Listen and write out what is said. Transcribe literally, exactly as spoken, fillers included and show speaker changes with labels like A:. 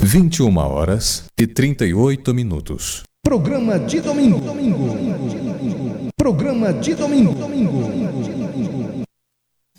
A: vinte e uma horas e trinta e oito minutos.
B: Programa de domingo. Programa de domingo.